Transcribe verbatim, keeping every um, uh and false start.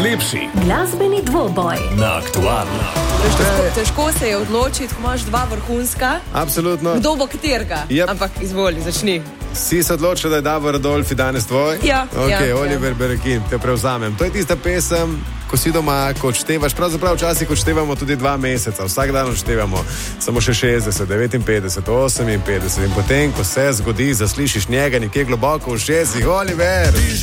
najslepši glasbeni dvoboj na Aktualno. Težko, težko se je odločiti, ko imaš dva vrhunska. Absolutno. Kdo bo katerega? Yep. Ampak izvoli, začni. Si se odločil, da je Davor Rodolfi danes tvoj? Ja. Ok, ja, Oliver ja. Berekin, te prevzamem. To je tista pesem, ko si doma, ko odštevaš, pravzaprav včasih odštevamo tudi dva meseca, vsak dan odštevamo samo še šestdeset, devetinpetdeset, oseminpetdeset in potem, ko se zgodi, zaslišiš njega nekje globoko v šestih, Oliver!